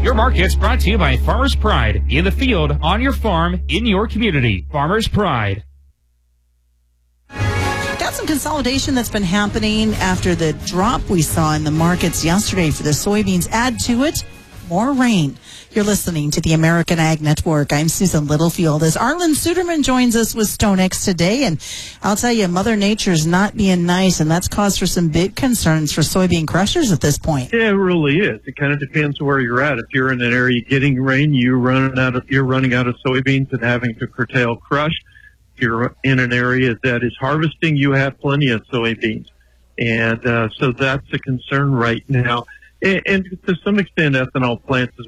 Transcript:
Your market's brought to you by Farmers Pride. In the field, on your farm, in your community. Farmers Pride. Got some consolidation that's been happening after the drop we saw in the markets yesterday for the soybeans. Add to it, more rain. You're listening to the American Ag Network. I'm Susan Littlefield as Arlen Suderman joins us with StoneX today. And I'll tell you, Mother Nature's not being nice, and that's caused for some big concerns for soybean crushers at this point. Yeah, it really is. It kind of depends where you're at. If you're in an area getting rain, you're running out of soybeans and having to curtail crush. If you're in an area that is harvesting, you have plenty of soybeans. And so that's a concern right now. And to some extent, ethanol plants as